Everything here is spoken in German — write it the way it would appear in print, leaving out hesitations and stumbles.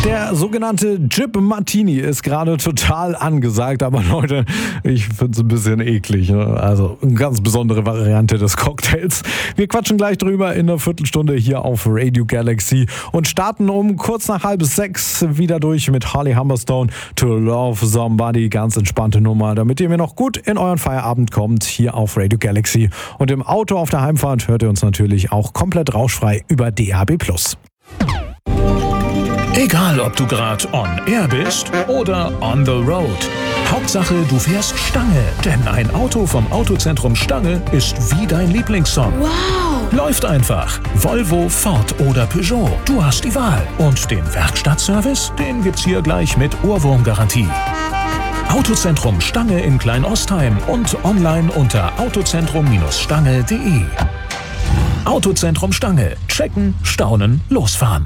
Der sogenannte Jip Martini ist gerade total angesagt, aber Leute, ich finde es ein bisschen eklig. Ne? Also eine ganz besondere Variante des Cocktails. Wir quatschen gleich drüber in einer Viertelstunde hier auf Radio Galaxy und starten um kurz nach 5:30 wieder durch mit Holly Humberstone, To Love Somebody. Ganz entspannte Nummer, damit ihr mir noch gut in euren Feierabend kommt hier auf Radio Galaxy. Und im Auto auf der Heimfahrt hört ihr uns natürlich auch komplett rauschfrei über DAB+. Egal, ob du gerade on air bist oder on the road. Hauptsache, du fährst Stange. Denn ein Auto vom Autozentrum Stange ist wie dein Lieblingssong. Wow! Läuft einfach. Volvo, Ford oder Peugeot. Du hast die Wahl. Und den Werkstattservice, den gibt's hier gleich mit Ohrwurmgarantie. Autozentrum Stange in Kleinostheim und online unter autozentrum-stange.de. Autozentrum Stange. Checken, staunen, losfahren.